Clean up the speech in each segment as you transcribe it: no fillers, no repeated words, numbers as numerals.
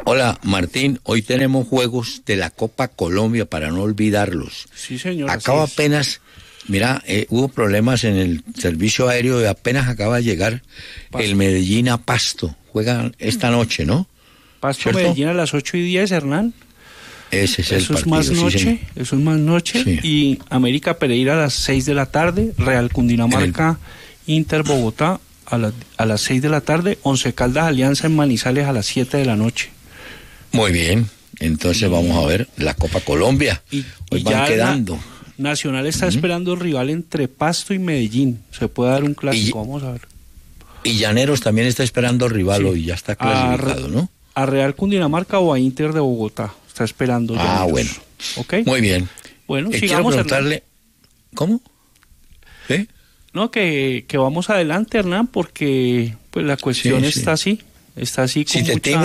Hola, Martín, hoy tenemos juegos de la Copa Colombia para no olvidarlos. Sí, señor. Acabo apenas, mira, hubo problemas en el servicio aéreo y apenas acaba de llegar el Medellín a Pasto. Juegan esta noche, ¿no? Pasto, ¿cierto? Medellín a las 8:10, Hernán. Ese es el partido. Eso es más noche. Sí. Y América Pereira a las 6 de la tarde, Real Cundinamarca, Inter Bogotá a las 6 de la tarde, Once Caldas Alianza en Manizales a las 7 de la noche. Muy bien, entonces vamos a ver la Copa Colombia. Hoy van ya quedando. Nacional está esperando el rival entre Pasto y Medellín. Se puede dar un clásico, vamos a ver. Y Llaneros también está esperando rival Sí. hoy, ya está clasificado, ¿no? A Real Cundinamarca o a Inter de Bogotá. Está esperando. Ah, bueno. ¿Ok? Muy bien. Bueno, Quiero sigamos, preguntarle, ¿cómo? ¿Sí? No, que vamos adelante, Hernán, porque pues la cuestión está así con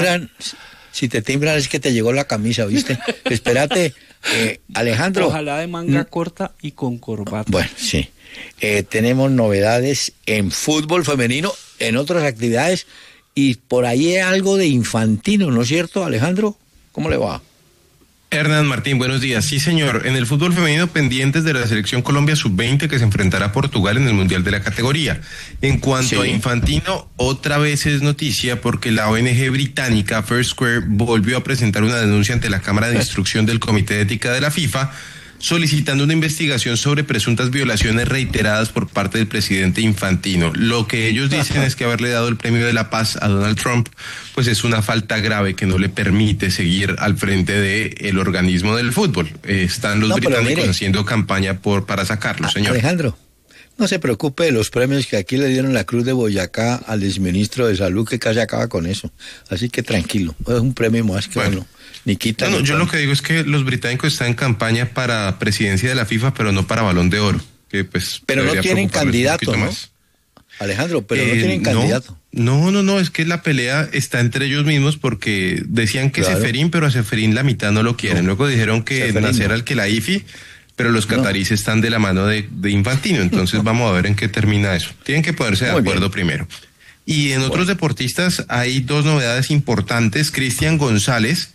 Si te timbran es que te llegó la camisa, ¿viste? Espérate, Alejandro. Ojalá de manga corta y con corbata. Bueno, sí. Tenemos novedades en fútbol femenino, en otras actividades, y por ahí hay algo de infantino, ¿no es cierto, Alejandro? ¿Cómo le va? Hernán Martín, buenos días. Sí, señor. En el fútbol femenino, pendientes de la selección Colombia sub-20 que se enfrentará a Portugal en el Mundial de la categoría. En cuanto a infantino, otra vez es noticia porque la ONG británica First Square volvió a presentar una denuncia ante la Cámara de Instrucción del Comité de Ética de la FIFA, solicitando una investigación sobre presuntas violaciones reiteradas por parte del presidente Infantino. Lo que ellos dicen es que haberle dado el premio de la paz a Donald Trump, pues es una falta grave que no le permite seguir al frente del organismo del fútbol. Están los británicos haciendo campaña para sacarlo, señor. Alejandro, no se preocupe de los premios que aquí le dieron la Cruz de Boyacá al exministro de Salud, que casi acaba con eso. Así que tranquilo, es un premio más que bueno. Ni quita. No, yo lo que digo es que los británicos están en campaña para presidencia de la FIFA, pero no para Balón de Oro. Que pues pero no tienen candidato, ¿no? Alejandro, pero no tienen candidato. No, es que la pelea está entre ellos mismos porque decían que Seferín, pero a Seferín la mitad no lo quieren. Luego dijeron que Nasser al-Khelaifi, pero los cataríes están de la mano de Infantino. Entonces vamos a ver en qué termina eso. Tienen que ponerse de acuerdo primero. Y en otros deportistas hay dos novedades importantes. Cristian González,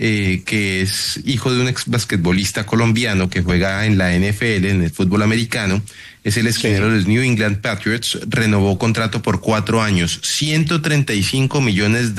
que es hijo de un ex basquetbolista colombiano que juega en la NFL, en el fútbol americano, es el esquinero de los New England Patriots, renovó contrato por 4 años, $135 millones,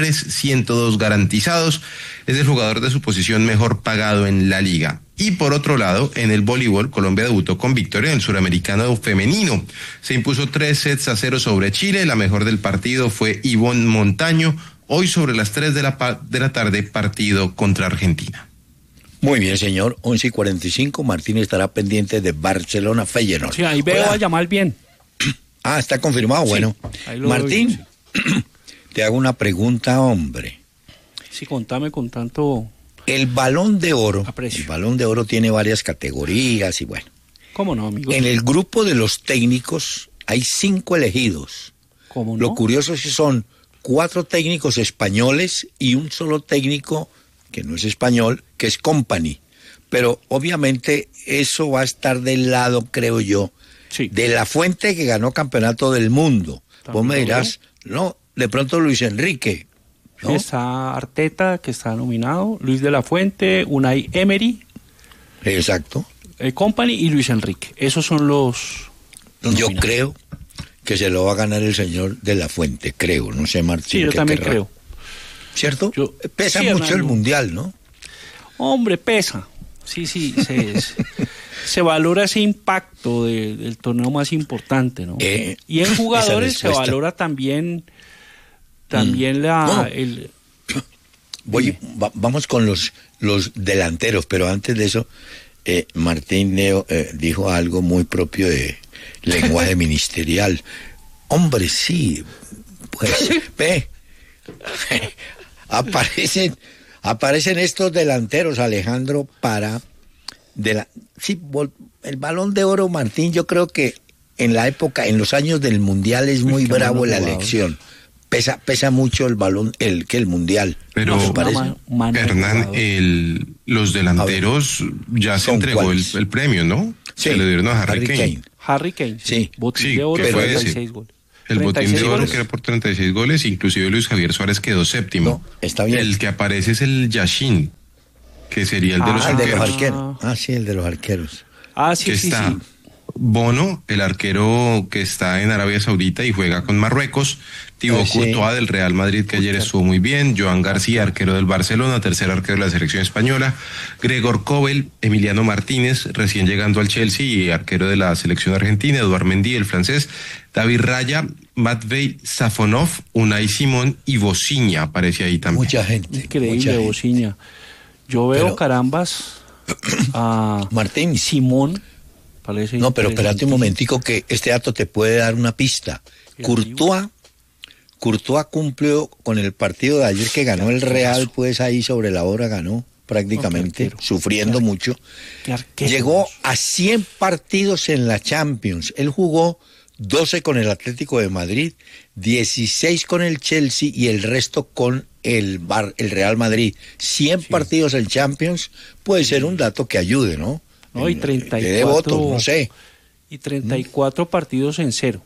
102 garantizados, es el jugador de su posición mejor pagado en la liga. Y por otro lado, en el voleibol, Colombia debutó con victoria en el suramericano femenino. Se impuso 3-0 sobre Chile, la mejor del partido fue Ivonne Montaño. Hoy sobre las 3 de la tarde, partido contra Argentina. Muy bien, señor. 11:45, Martín estará pendiente de Barcelona-Feyenoord. Sí, ahí veo a Yamal bien. Ah, está confirmado, bueno. Martín, te hago una pregunta, hombre. Sí, contame con tanto El Balón de Oro. aprecio. El Balón de Oro tiene varias categorías y bueno. ¿Cómo no, amigo? En el grupo de los técnicos hay 5 elegidos. ¿Cómo no? Lo curioso es que son 4 técnicos españoles y un solo técnico que no es español, que es Company. Pero obviamente eso va a estar del lado, creo yo, de La Fuente, que ganó campeonato del mundo. Vos me dirás, no, de pronto Luis Enrique, ¿no? Está Arteta, que está nominado, Luis de la Fuente, Unai Emery. Exacto. Company y Luis Enrique. Esos son los Yo creo que se lo va a ganar el señor de la Fuente, creo, no sé, Martín. Sí, yo también creo. ¿Cierto? Pesa mucho el Mundial, ¿no? Hombre, pesa. Sí, se valora ese impacto del torneo más importante, ¿no? Y en jugadores se valora también vamos con los delanteros, pero antes de eso, Martín Leo dijo algo muy propio de lenguaje ministerial. Hombre, sí, pues, aparecen estos delanteros, Alejandro, el Balón de Oro, Martín, yo creo que en los años del Mundial es muy bravo la elección. Pesa mucho el balón, el Mundial. Pero, Hernán, los delanteros ya se entregó el premio, ¿no? Sí, se le dieron a Harry Kane. Harry Kane, sí. Botín de oro, 46 goles. El botín de oro goles. que era por 36 goles, inclusive Luis Javier Suárez quedó séptimo. No, está bien. El que aparece es el Yashin, que sería el de los el de los arqueros. arqueros. Sí, el de los arqueros. Sí, Que sí, está sí. Bono, el arquero que está en Arabia Saudita y juega con Marruecos. Thibaut Sí. Courtois del Real Madrid, que ayer estuvo muy bien. Joan García, arquero del Barcelona, tercer arquero de la selección española. Gregor Kobel, Emiliano Martínez, recién llegando al Chelsea y arquero de la selección argentina. Eduard Mendy, el francés. David Raya, Matvei Safonov, Unai Simón y Bociña aparece ahí también. Mucha gente. Increíble, Bociña. Yo veo Pero- carambas a Martín. Simón. Parece No, pero espérate un interesantísimo. momentico que este dato te puede dar una pista. El Courtois cumplió con el partido de ayer que ganó el Real, pues ahí sobre la hora ganó prácticamente, arquero. sufriendo mucho. Qué arquero. Llegó a 100 partidos en la Champions. Él jugó 12 con el Atlético de Madrid, 16 con el Chelsea y el resto con el Real Madrid. 100 partidos en Champions puede ser un dato que ayude, ¿no? No, y Le 34, dé votos, no sé. Y 34 partidos en cero.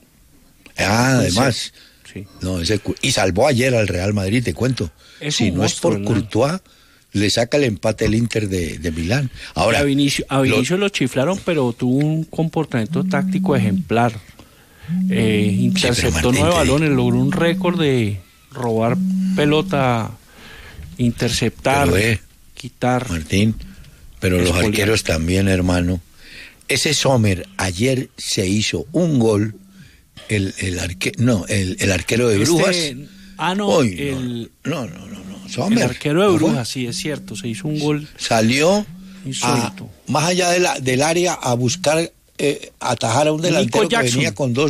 Además, Sí. no, y salvó ayer al Real Madrid, te cuento. Es Si un no es por monstruo, ¿no? Courtois, le saca el empate el Inter de Milán. Ahora, a Vinicius lo chiflaron, pero tuvo un comportamiento táctico ejemplar. Interceptó Martín, 9 te balones, logró un récord de robar pelota, interceptar, Pero, quitar. Martín, pero los Espoliar. arqueros también, hermano. Ese Sommer ayer se hizo un gol, el arquero de Brujas. No, no, Sommer. el arquero de ¿no fue? Brujas, sí, es cierto, se hizo un gol Salió insólito. más allá del área a buscar atajar a un delantero Nico que Jackson.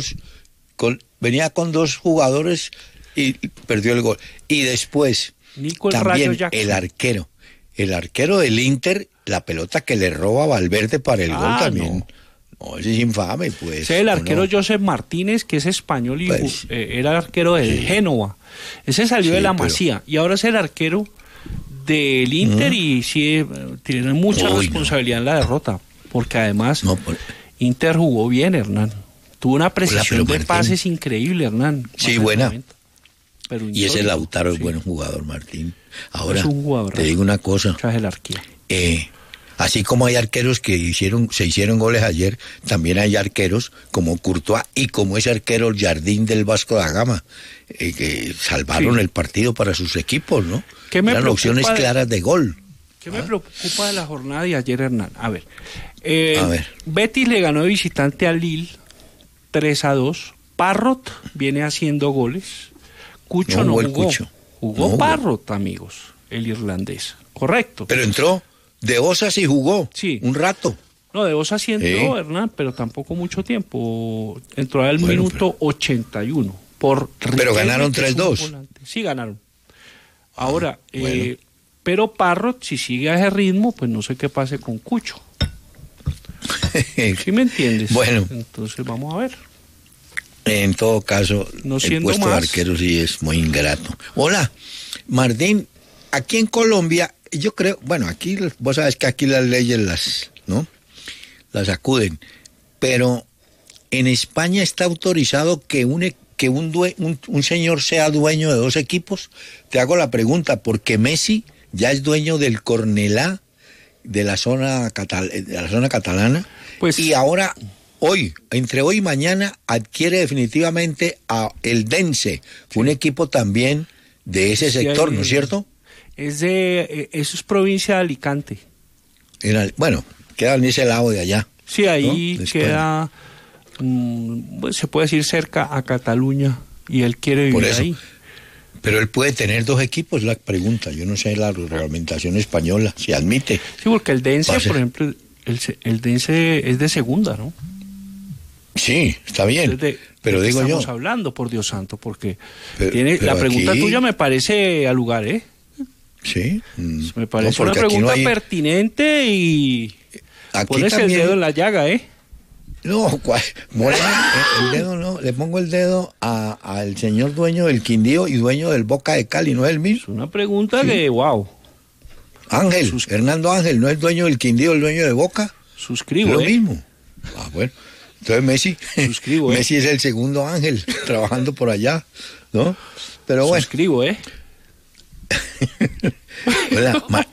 venía con dos jugadores y perdió el gol. Y después Nico el también Rayo Jackson. el arquero del Inter, la pelota que le roba a Valverde para el gol también. No. No, ese es infame, pues. Ese es el arquero ¿o no? Josep Martínez, que es español y Pues, era arquero del Génova. Ese salió Sí, de la pero- Masía y ahora es el arquero del Inter y sí tiene mucha Uy, responsabilidad en la derrota, porque además No, por- Inter jugó bien, Hernán. Tuvo una precisión pero de Martín- pases increíble, Hernán. Sí, Más buena. de 90. Pero Y ese insólito, Lautaro es sí, buen jugador, Martín. Ahora, Es un jugador, te digo una cosa. mucha jerarquía. Así como hay arqueros que se hicieron goles ayer, también hay arqueros como Courtois y como ese arquero Jardín del Vasco da Gama, que salvaron Sí. el partido para sus equipos, ¿no? ¿Qué me Eran preocupa opciones de- claras de gol. ¿Qué me preocupa de la jornada de ayer, Hernán? A ver. Betis le ganó de visitante a Lille 3-2. Parrot viene haciendo goles. Cucho No no jugó el jugó. Cucho. Jugó No jugó. Parrot, amigos, el irlandés. Correcto. Pero entró de Osa y jugó Sí. un rato. No, de Osa sí entró, Sí. Hernán, pero tampoco mucho tiempo. Entró al Bueno, minuto 81. Por Pero Riquelme, ganaron que es un 3-2. volante. Sí, ganaron. Ahora, bueno. pero Parrot, si sigue a ese ritmo, pues no sé qué pase con Cucho. ¿Sí me entiendes? Bueno. Entonces vamos a ver. En todo caso, No el siendo puesto de más. arquero sí es muy ingrato. Hola, Martín, aquí en Colombia, yo creo, bueno, aquí, vos sabes que aquí las leyes ¿no? Las acuden, pero en España está autorizado que un señor sea dueño de dos equipos. Te hago la pregunta, porque Messi ya es dueño del Cornellá de la zona catalana, Pues- y ahora entre hoy y mañana adquiere definitivamente a el Dense, un equipo también de ese Sí, sector, ahí- ¿no es cierto? Eso es provincia de Alicante. Bueno, queda en ese lado de allá. Sí, ahí ¿no? De España. queda, pues, se puede decir cerca a Cataluña y él quiere Por vivir eso. ahí. Pero él puede tener dos equipos, la pregunta. Yo no sé la reglamentación española, si admite. Sí, porque el Dense, Pase. por ejemplo, el Dense es de segunda, ¿no? Sí, está bien. Entonces, Pero ¿de qué digo yo, estamos hablando, por Dios santo? Porque Pero la pregunta aquí- tuya me parece al lugar, ¿eh? sí. Me parece No, una porque aquí no pregunta hay- pertinente y Aquí pones el también- dedo en la llaga, ¿eh? No, Morena, el dedo no, le pongo el dedo al señor dueño del Quindío y dueño del Boca de Cali, ¿no es el mismo? Es una pregunta que, wow, Hernando Ángel, ¿no es dueño del Quindío, el dueño de Boca? suscribo, Lo ¿eh? mismo. Bueno, Entonces Messi, Suscribo, Messi es el segundo ángel trabajando por allá, ¿no? Pero bueno. Suscribo,